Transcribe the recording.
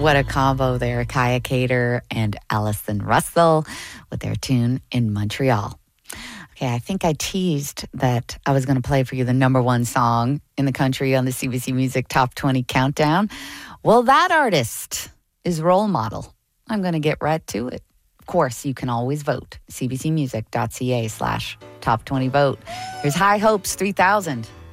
What a combo there. Kaya Cater and Allison Russell with their tune In Montreal. Okay, I think I teased that I was going to play for you the number one song in the country on the CBC Music Top 20 Countdown. Well, that artist is Role Model. I'm going to get right to it. Of course, you can always vote. cbcmusic.ca/top20vote. Here's High Hopes 3000.